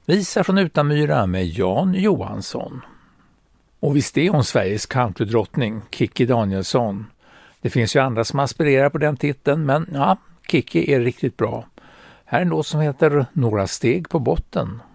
Visa från Utanmyra med Jan Johansson. Och visst är hon Sveriges countrydrottning, Kikki Danielsson. Det finns ju andra som aspirerar på den titeln, men ja, Kikki är riktigt bra. Här är en låt som heter Några steg på botten.